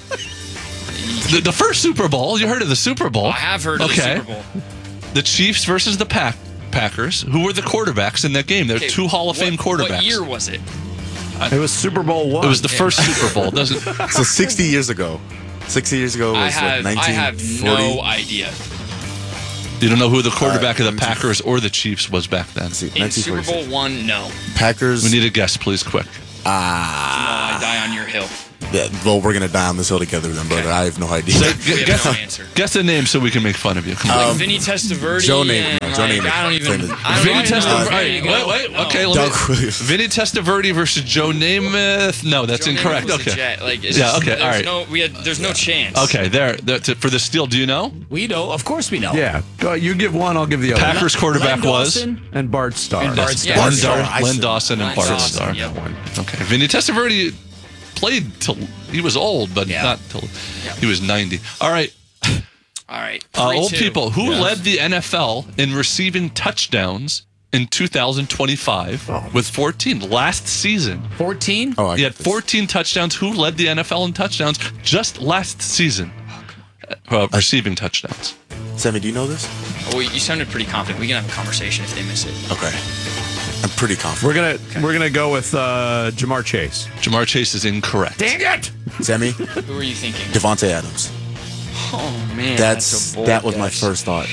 The, the first Super Bowl. You heard of the Super Bowl? I have heard of Okay. the Super Bowl. The Chiefs versus the Pack Packers. Who were the quarterbacks in that game? They're Okay, two Hall of Fame what- quarterbacks. What year was it? It was Super Bowl one. It was the first Super Bowl. Doesn't? so sixty years ago. sixty years ago was I have. what, I have nineteen forty? no idea. You don't know who the quarterback right, of the Packers or the Chiefs was back then. In Super Bowl one, no. Packers. We need a guess, please, quick. Ah. Uh, I die on your hill. Yeah, well, we're gonna die on this hill together, then, brother. Okay. I have no idea. So, we guess, have no answer. Guess a name so we can make fun of you. Come like on. Vinny Testaverde. Joe Namath. No, Joe like, Namath. I don't even. I Vinny don't Testaverde. know. Wait, wait. No. Okay, let me. Vinny Testaverde versus Joe Namath. No, that's Joe incorrect. Namath was Okay. a jet. Like, it's yeah. just, Okay. All right. No, we had. There's no chance. Okay. There. there to, for the steal, do you know? We know. Of course, we know. Yeah. Go, you give one, I'll give the other. Packers quarterback Len was Dawson. and Bart Starr. And Bart Starr. Len, Bart Starr. Dar- Len Dawson and Len Bart Dawson, Starr. yep. Okay. Vinny Testaverde played till he was old, but yeah. not till yeah. he was ninety. All right. All right. Uh, old two. people. Who Yes. led the N F L in receiving touchdowns in two thousand twenty-five oh. with fourteen last season? fourteen? Oh, I he had fourteen touchdowns. Who led the N F L in touchdowns just last season? Uh, receiving touchdowns. Sammy, do you know this? Oh, you sounded pretty confident. We can have a conversation if they miss it. Okay. I'm pretty confident. We're gonna okay. we're gonna go with uh, Jamar Chase. Jamar Chase is incorrect. Dang it, Sammy. Who are you thinking? Devontae Adams. Oh man, that's, that's a bold that was guess. my first thought.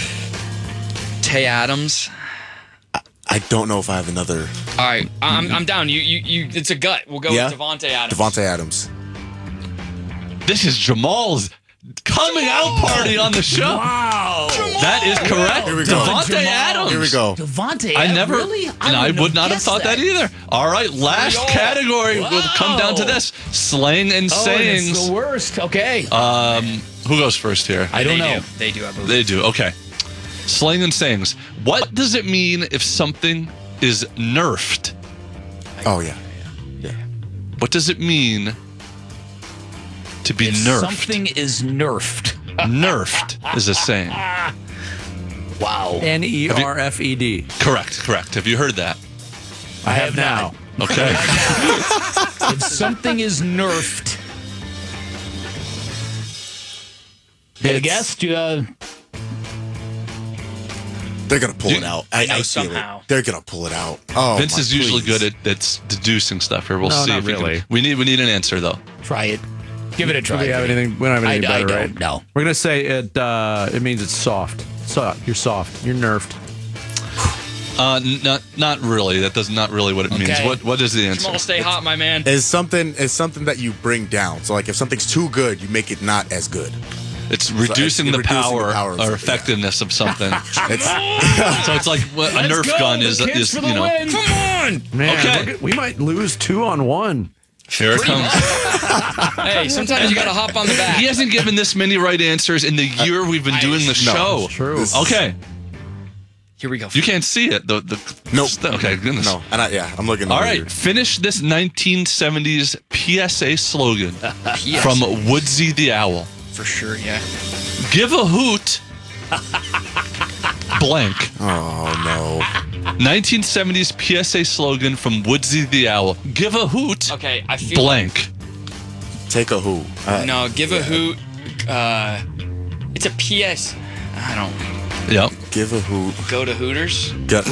Tay Adams. I, I don't know if I have another. All right, I'm I'm down. You you you. It's a gut. We'll go yeah? with Devontae Adams. Devontae Adams. This is Jamal's coming out party on the show. Wow. Jamal. That is correct. Here we go. Devontae Adams. Here we go. Devontae I never, really? I and I would not have guessed thought that. that either. All right, last Yo. category Wow. will come down to this: slang and Oh, sayings. it's the worst. Okay. Um, who goes first here? I don't they know. Do. They do, I believe. They do. Okay. Slang and sayings. What does it mean if something is nerfed? Oh yeah. Yeah. What does it mean to be if nerfed? Something is nerfed. Nerfed is a saying. Wow. N E R F E D. Correct. Correct. Have you heard that? I have now. Okay. If something is nerfed. Get a guess? Do you, uh, They're gonna pull You- it out. I, know I feel somehow. it. They're gonna pull it out. Oh, Vince my, is usually please. good at, at deducing stuff here. We'll No, see not if we really. can. We need we need an answer though. try it. Give it a try. Do we have anything? We don't have anything I- I better, don't right? know. We're gonna say it. Uh, it means it's soft. So you're soft. You're nerfed. Uh, n- not not really. That does not really what it means. Okay. What what is the answer? Jamal, stay hot, my man. Is something is something that you bring down. So like if something's too good, you make it not as good. It's reducing, it's the, reducing power the power of or something, effectiveness of something. It's, So it's like what a Let's Nerf go, gun the is. kids is for the you know. win. Come on. Man, Okay. look at- we might lose two on one. Here it comes. Hey, sometimes you got to hop on the back. He hasn't given this many right answers in the year we've been I- doing the no, show. it's true. Okay, Here we go. you can't see it. The the Nope. Okay, goodness. no, and I, yeah, I'm looking. All over right, here. finish this nineteen seventies P S A slogan Yes. from Woodsy the Owl. For sure, yeah. Give a hoot. Blank. Oh nineteen seventies P S A slogan from Woodsy the Owl. Give a hoot. Okay, I feel Blank. no. Take a who? Uh, No, give a hoot. Uh, it's a P S. I don't Yep. Give a who? go to Hooters. Get,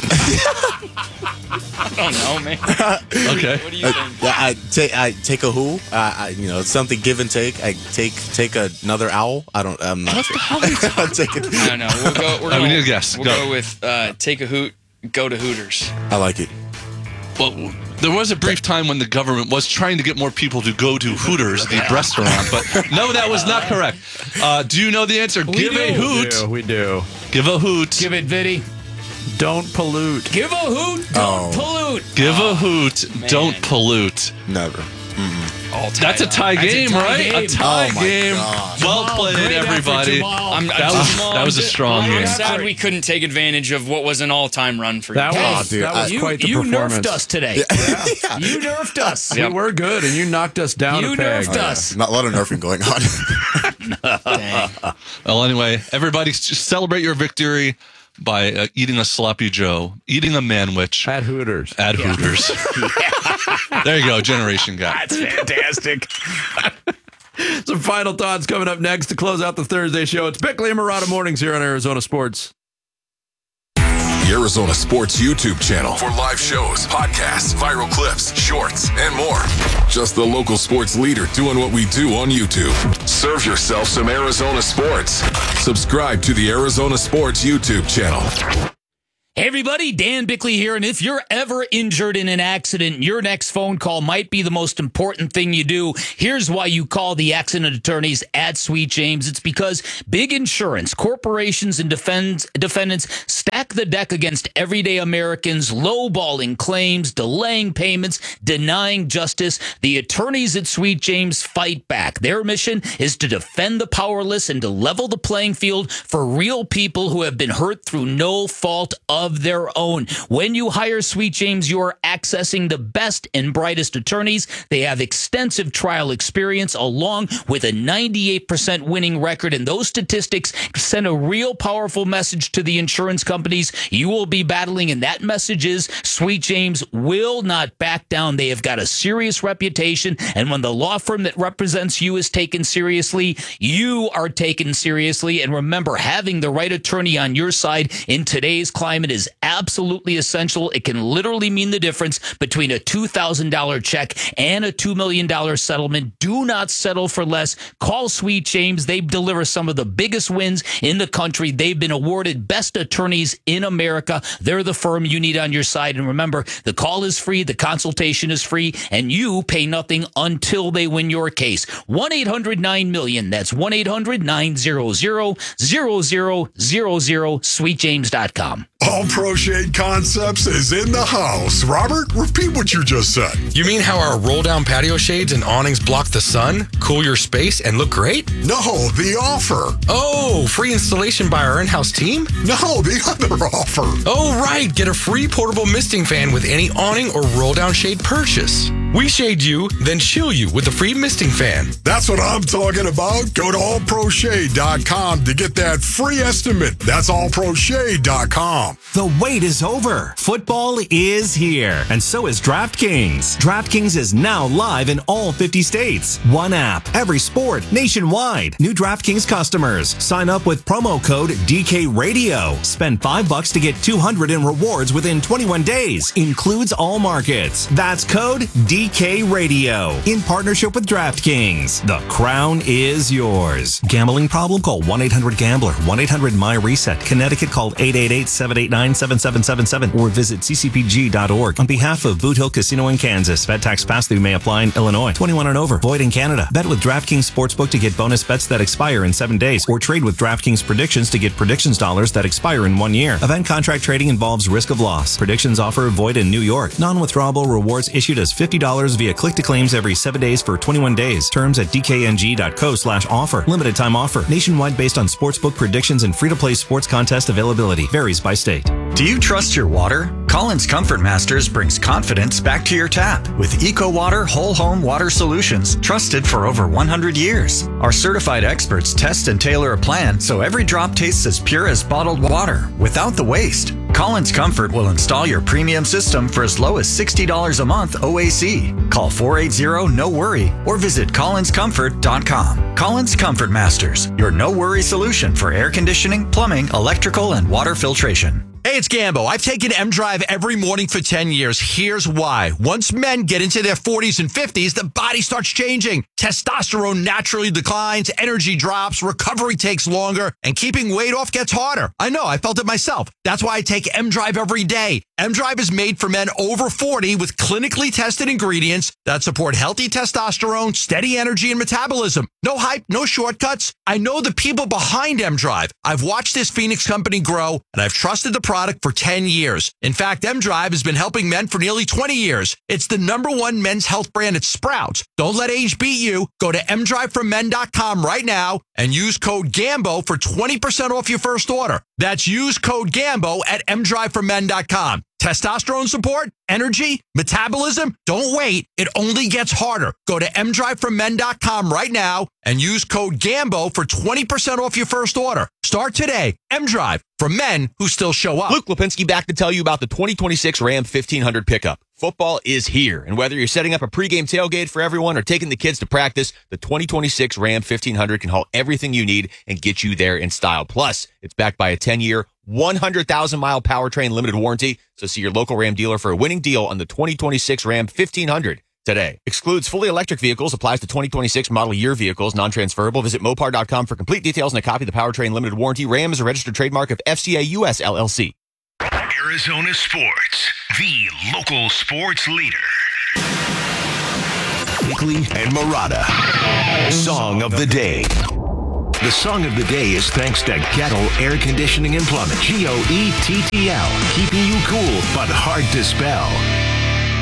I don't know, man. Okay. What do you uh, think? yeah, I take I take a who? Uh, I, you know, it's something give and take. I take take another owl. I don't. I'm not What sure. the hell are you talking I'll take it. I don't know. We'll go. We're Uh, gonna, we need a guess. We'll Go. go, with uh, take a hoot. Go to Hooters. I like it. Well, there was a brief time when the government was trying to get more people to go to Hooters, the restaurant, but no, that was not correct. Uh, do you know the answer? Give a We hoot. do. We do. Give a hoot. Give it, Vinny. Don't pollute. Give a hoot. Don't Oh. pollute. Give a hoot. man. Don't pollute. Never. All That's a tie That's a game, tie right? game. A tie Oh my game. gosh. Well Jamal, played, great effort, everybody. Jamal. I'm, That was that was a strong I'm game. sad we couldn't take advantage of what was an all-time run for That you. was, Oh, dude, that was I- You, quite the you performance. nerfed us today. You nerfed us. We were good, and you knocked us down You a peg. nerfed us. Not a lot of nerfing going on. Dang. Well, anyway, everybody s- celebrate your victory by uh, eating a sloppy Joe, eating a manwich At Hooters. at Hooters. There you go, generation guy. That's fantastic. Some final thoughts coming up next to close out the Thursday show. It's Bickley and Murata Mornings here on Arizona Sports. the Arizona Sports YouTube channel for live shows, podcasts, viral clips, shorts, and more. Just the local sports leader doing what we do on YouTube. Serve yourself some Arizona sports. Subscribe to the Arizona Sports YouTube channel. Hey everybody, Dan Bickley here, and if you're ever injured in an accident, your next phone call might be the most important thing you do. Here's why you call the accident attorneys at Sweet James. It's because big insurance, corporations, and defense, defendants stack the deck against everyday Americans, lowballing claims, delaying payments, denying justice. The attorneys at Sweet James fight back. Their mission is to defend the powerless and to level the playing field for real people who have been hurt through no fault of Of their own. When you hire Sweet James, you are accessing the best and brightest attorneys. They have extensive trial experience along with a ninety-eight percent winning record, and those statistics send a real powerful message to the insurance companies you will be battling, and that message is Sweet James will not back down. They have got a serious reputation, and when the law firm that represents you is taken seriously, you are taken seriously. And remember, having the right attorney on your side in today's climate is absolutely essential. It can literally mean the difference between a two thousand dollars check and a two million dollars settlement. Do not settle for less. Call Sweet James. They deliver some of the biggest wins in the country. They've been awarded best attorneys in America. They're the firm you need on your side. And remember, the call is free, the consultation is free, and you pay nothing until they win your case. one eight hundred nine million. That's one eight hundred nine hundred zero zero zero, sweet james dot com. All Pro Shade Concepts is in the house. Robert, repeat what you just said. You mean how our roll-down patio shades and awnings block the sun, cool your space, and look great? No, the offer. Oh, free installation by our in-house team? No, the other offer. Oh, right. Get a free portable misting fan with any awning or roll-down shade purchase. We shade you, then chill you with a free misting fan. That's what I'm talking about. Go to all pro shade dot com to get that free estimate. That's all pro shade dot com. The wait is over. Football is here, and so is DraftKings. DraftKings is now live in all fifty states. One app, every sport, nationwide. New DraftKings customers. Sign up with promo code D K Radio. Spend five bucks to get two hundred in rewards within twenty-one days. Includes all markets. That's code D K Radio. In partnership with DraftKings. The crown is yours. Gambling problem? Call one eight hundred gambler. one eight hundred my reset. Connecticut, call eight eight eight, seven eight nine, seven seven seven seven or visit c c p g dot org. On behalf of Boot Hill Casino in Kansas, bet tax pass-through may apply in Illinois. twenty-one and over. Void in Canada. Bet with DraftKings Sportsbook to get bonus bets that expire in seven days, or trade with DraftKings Predictions to get predictions dollars that expire in one year. Event contract trading involves risk of loss. Predictions offer void in New York. Non-withdrawable rewards issued as fifty dollars via click-to-claims every seven days for twenty-one days. Terms at d k n g dot co slash offer. Limited time offer. Nationwide based on sportsbook predictions and free-to-play sports contest availability. Varies by state. Do you trust your water? Collins Comfort Masters brings confidence back to your tap with EcoWater Whole Home Water Solutions, trusted for over one hundred years. Our certified experts test and tailor a plan so every drop tastes as pure as bottled water without the waste. Collins Comfort will install your premium system for as low as sixty dollars a month O A C. Call four eight zero, no worry or visit collins comfort dot com. Collins Comfort Masters, your no-worry solution for air conditioning, plumbing, electrical, and water filtration. Hey, it's Gambo. I've taken M-Drive every morning for ten years. Here's why. Once men get into their forties and fifties, the body starts changing. Testosterone naturally declines, energy drops, recovery takes longer, and keeping weight off gets harder. I know, I felt it myself. That's why I take M-Drive every day. M-Drive is made for men over forty with clinically tested ingredients that support healthy testosterone, steady energy, and metabolism. No hype, no shortcuts. I know the people behind M-Drive. I've watched this Phoenix company grow, and I've trusted the product for ten years. In fact, M-Drive has been helping men for nearly twenty years. It's the number one men's health brand at Sprouts. Don't let age beat you. Go to m drive for men dot com right now and use code GAMBO for twenty percent off your first order. That's use code GAMBO at m drive for men dot com. Testosterone support, energy, metabolism, don't wait. It only gets harder. Go to m drive for men dot com right now and use code GAMBO for twenty percent off your first order. Start today. M-Drive, for men who still show up. Luke Lipinski back to tell you about the twenty twenty-six Ram fifteen hundred pickup. Football is here, and whether you're setting up a pregame tailgate for everyone or taking the kids to practice, the twenty twenty-six Ram fifteen hundred can haul everything you need and get you there in style. Plus, it's backed by a ten-year, one hundred thousand mile powertrain limited warranty. So see your local Ram dealer for a winning deal on the twenty twenty-six Ram fifteen hundred today. Excludes fully electric vehicles, applies to twenty twenty-six model year vehicles, non-transferable. Visit Mopar dot com for complete details and a copy of the powertrain limited warranty. Ram is a registered trademark of F C A U S L L C. Arizona Sports, the local sports leader. Bickley and Murata. Song of the day. The song of the day is thanks to Gettle Air Conditioning and Plumbing. G O E T T L. Keeping you cool, but hard to spell.